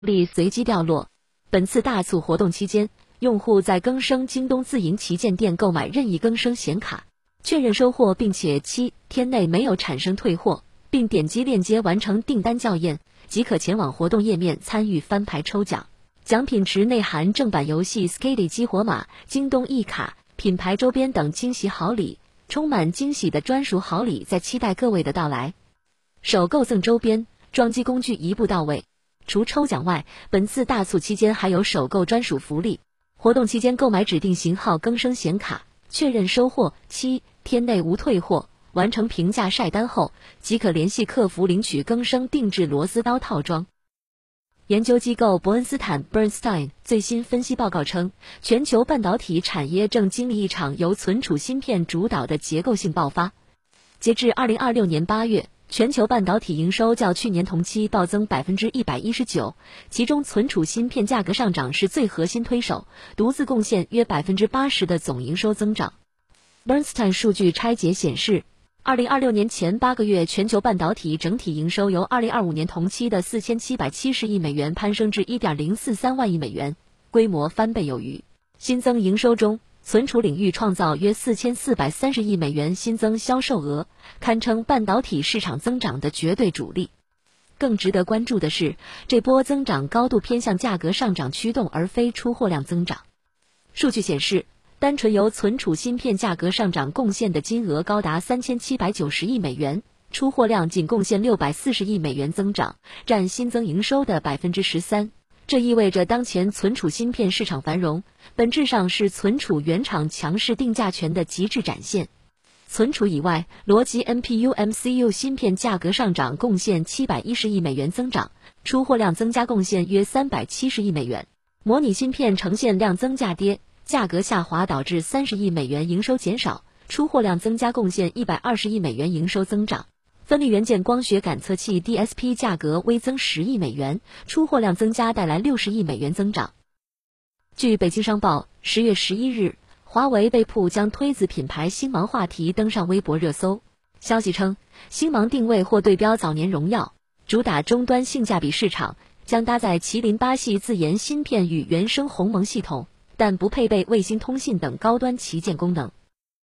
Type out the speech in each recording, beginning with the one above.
力随机掉落。本次大促活动期间，用户在更生京东自营旗舰店购买任意更生显卡，确认收货，并且7天内没有产生退货，并点击链接完成订单校验，即可前往活动页面参与翻牌抽奖。奖品池内含正版游戏 Skady 激活码、京东一卡、品牌周边等惊喜好礼，充满惊喜的专属好礼在期待各位的到来。首购赠周边、装机工具一步到位。除抽奖外，本次大促期间还有首购专属福利。活动期间购买指定型号更生显卡，确认收货7天内无退货，完成评价晒单后，即可联系客服领取更生定制螺丝刀套装。研究机构伯恩斯坦 Bernstein 最新分析报告称，全球半导体产业正经历一场由存储芯片主导的结构性爆发。截至2026年8月，全球半导体营收较去年同期暴增119%，其中存储芯片价格上涨是最核心推手，独自贡献约80%的总营收增长。Bernstein 数据拆解显示，2026年前8个月，全球半导体整体营收由2025年同期的4770亿美元攀升至1.043万亿美元，规模翻倍有余。新增营收中，存储领域创造约4430亿美元新增销售额，堪称半导体市场增长的绝对主力。更值得关注的是，这波增长高度偏向价格上涨驱动，而非出货量增长。数据显示，单纯由存储芯片价格上涨贡献的金额高达3790亿美元，出货量仅贡献640亿美元增长，占新增营收的13%。这意味着当前存储芯片市场繁荣，本质上是存储原厂强势定价权的极致展现。存储以外，逻辑 NPU、MCU 芯片价格上涨贡献710亿美元增长，出货量增加贡献约370亿美元。模拟芯片呈现量增价跌，价格下滑导致30亿美元营收减少，出货量增加贡献120亿美元营收增长。分立元件光学感测器 DSP 价格微增10亿美元，出货量增加带来60亿美元增长。据北京商报，10月11日，华为被曝将推子品牌星芒话题登上微博热搜。消息称，星芒定位或对标早年荣耀，主打终端性价比市场，将搭载麒麟8系自研芯片与原生鸿蒙系统，但不配备卫星通信等高端旗舰功能。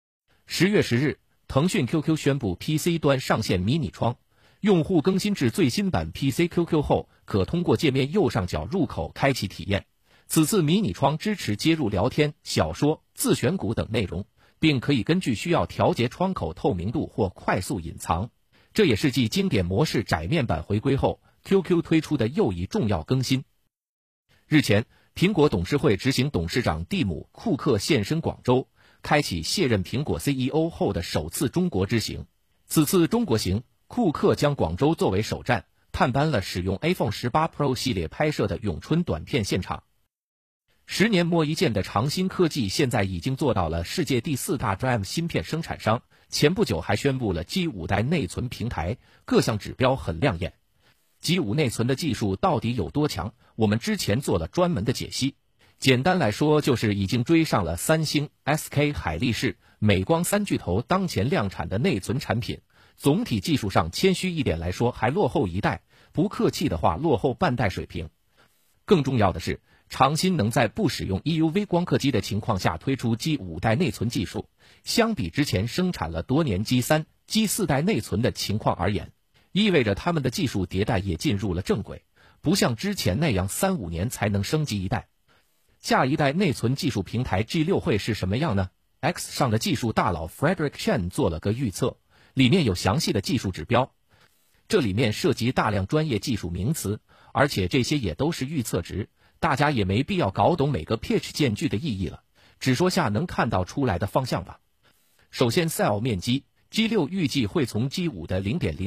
10月10日，腾讯 QQ 宣布 PC 端上线迷你窗，用户更新至最新版 PC QQ 后，可通过界面右上角入口开启体验。此次迷你窗支持接入聊天、小说、自选股等内容，并可以根据需要调节窗口透明度或快速隐藏。这也是继经典模式窄面版回归后 ，QQ 推出的又一重要更新。日前，苹果董事会执行董事长蒂姆·库克现身广州，开启卸任苹果 CEO 后的首次中国之行。此次中国行，库克将广州作为首站，探班了使用 iPhone 18 Pro 系列拍摄的咏春短片现场。10年磨一剑的长鑫科技现在已经做到了世界第4大 DRAM 芯片生产商，前不久还宣布了 G5 代内存平台，各项指标很亮眼。G5 内存的技术到底有多强？我们之前做了专门的解析。简单来说，就是已经追上了三星、SK 海力士、美光3巨头当前量产的内存产品。总体技术上谦虚一点来说，还落后一代，不客气的话落后半代水平。更重要的是，长鑫能在不使用 EUV 光刻机的情况下推出 G5 代内存技术，相比之前生产了多年 G3、G4 代内存的情况而言，意味着他们的技术迭代也进入了正轨，不像之前那样3-5年才能升级一代。下一代内存技术平台 G6 会是什么样呢？ X 上的技术大佬 Frederick Chen 做了个预测，里面有详细的技术指标，这里面涉及大量专业技术名词，而且这些也都是预测值，大家也没必要搞懂每个 pitch 间距的意义了，只说下能看到出来的方向吧。首先 cell 面积 G6 预计会从 G5 的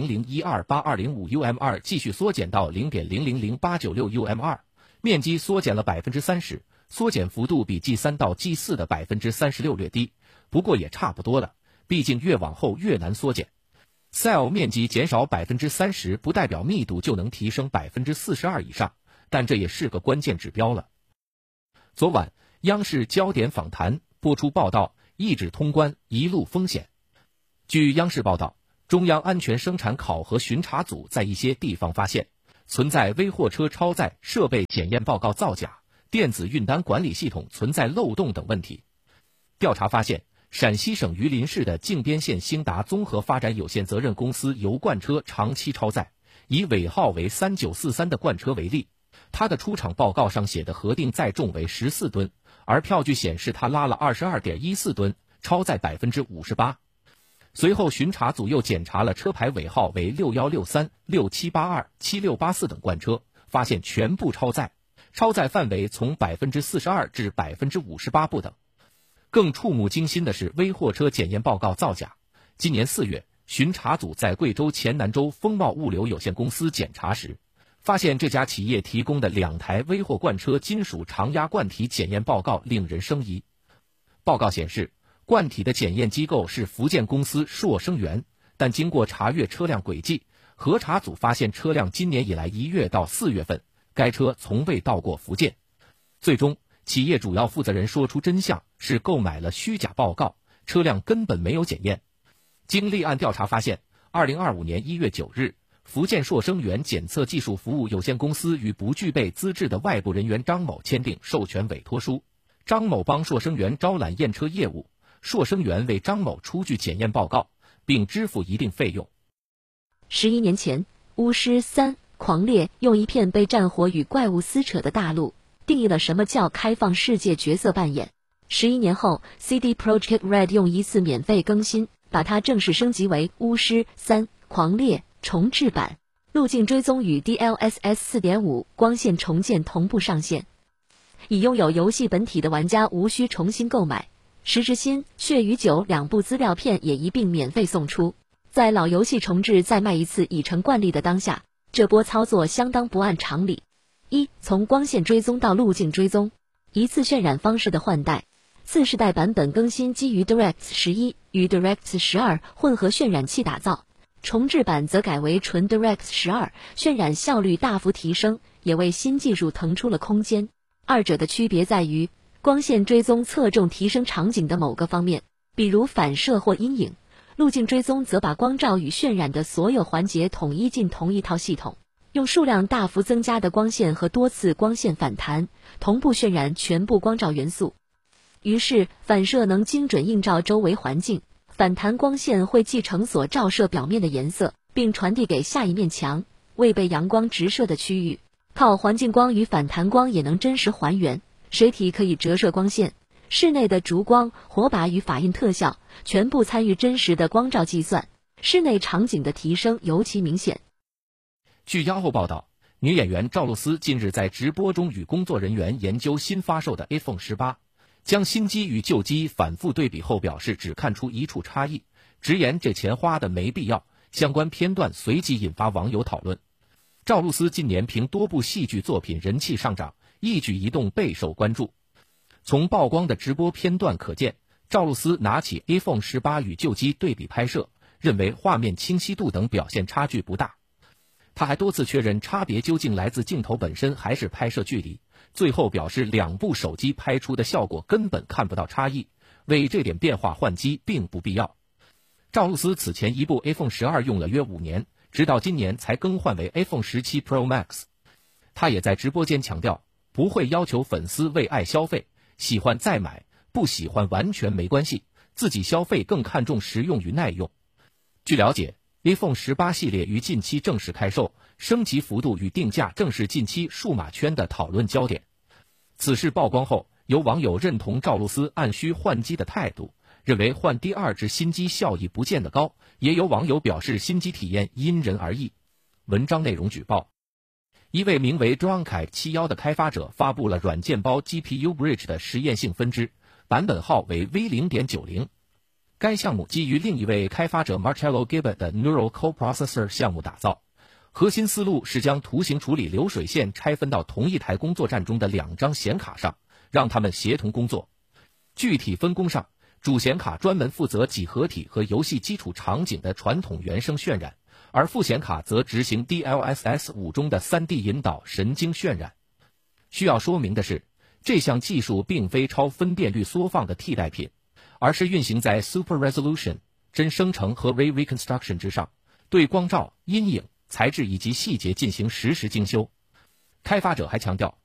0.00128205 UM2 继续缩减到 0.000896 UM2， 面积缩减了 30%， 缩减幅度比 G3 到 G4 的 36% 略低，不过也差不多了，毕竟越往后越难缩减。cell 面积减少 30% 不代表密度就能提升 42% 以上，但这也是个关键指标了。昨晚央视焦点访谈播出报道，一纸通关一路风险。据央视报道，中央安全生产考核巡查组在一些地方发现， 存在微货车超载、设备检验报告造假、电子运单管理系统存在漏洞等问题。调查发现，陕西省榆林市的靖边县兴达综合发展有限责任公司油罐车长期超载。以尾号为3943的罐车为例，它的出厂报告上写的核定载重为14吨，而票据显示它拉了22.14吨，超载58%。随后巡查组又检查了车牌尾号为6163、6782、7684等罐车，发现全部超载，超载范围从42%至58%不等。更触目惊心的是微货车检验报告造假。今年4月，巡查组在贵州黔南州风茂物流有限公司检查时，发现这家企业提供的2台微货罐车金属常压罐体检验报告令人生疑。报告显示，罐体的检验机构是福建公司硕生源，但经过查阅车辆轨迹，核查组发现车辆今年以来1月到4月份，该车从未到过福建。最终，企业主要负责人说出真相，是购买了虚假报告，车辆根本没有检验。经立案调查发现，2025年1月9日，福建硕生源检测技术服务有限公司与不具备资质的外部人员张某签订授权委托书，张某帮硕生源招揽验车业务，硕生源为张某出具检验报告，并支付一定费用。 11年前，巫师3狂猎用一片被战火与怪物撕扯的大陆，定义了什么叫开放世界角色扮演。11年后 ，CD Projekt Red 用一次免费更新，把它正式升级为巫师3狂猎重制版，路径追踪与 DLSS 4.5 光线重建同步上线。已拥有游戏本体的玩家无需重新购买，时之心、血与酒2部资料片也一并免费送出。在老游戏重置再卖一次已成惯例的当下，这波操作相当不按常理。1. 从光线追踪到路径追踪，一次渲染方式的换代。次世代版本更新基于 DirectX 11与 DirectX 12混合渲染器打造，重制版则改为纯 DirectX 12，渲染效率大幅提升，也为新技术腾出了空间。二者的区别在于，光线追踪侧重提升场景的某个方面，比如反射或阴影；路径追踪则把光照与渲染的所有环节统一进同一套系统，用数量大幅增加的光线和多次光线反弹，同步渲染全部光照元素。于是，反射能精准映照周围环境，反弹光线会继承所照射表面的颜色，并传递给下一面墙，未被阳光直射的区域。靠环境光与反弹光也能真实还原。水体可以折射光线，室内的烛光、火把与法印特效全部参与真实的光照计算，室内场景的提升尤其明显。 据央后报道，女演员赵露思近日在直播中与工作人员研究新发售的 iPhone 18，将新机与旧机反复对比后表示只看出一处差异，直言这钱花的没必要。相关片段随即引发网友讨论。赵露思近年凭多部戏剧作品人气上涨，一举一动备受关注。从曝光的直播片段可见，赵露思拿起 iPhone 18与旧机对比拍摄，认为画面清晰度等表现差距不大。她还多次确认差别究竟来自镜头本身还是拍摄距离，最后表示2部手机拍出的效果根本看不到差异，为这点变化换机并不必要。赵露思此前一部 iPhone 12用了约5年，直到今年才更换为 iPhone 17 Pro Max。她也在直播间强调，不会要求粉丝为爱消费，喜欢再买，不喜欢完全没关系，自己消费更看重实用与耐用。据了解，iPhone 18系列于近期正式开售，升级幅度与定价正是近期数码圈的讨论焦点。此事曝光后，有网友认同赵露思按需换机的态度，认为换第2只新机效益不见得高，也有网友表示新机体验因人而异。文章内容举报，一位名为 Drunkite71 的开发者发布了软件包 GPU Bridge 的实验性分支，版本号为 V0.90。该项目基于另一位开发者 Marcello Gibbon 的 Neural Coprocessor 项目打造，核心思路是将图形处理流水线拆分到同一台工作站中的2张显卡上，让它们协同工作。具体分工上，主显卡专门负责几何体和游戏基础场景的传统原生渲染，而副显卡则执行 DLSS 5中的 3D 引导神经渲染。需要说明的是，这项技术并非超分辨率缩放的替代品，而是运行在 Super Resolution 真生成和 Ray Reconstruction 之上，对光照、阴影、 材质以及细节进行实时精修。开发者还强调，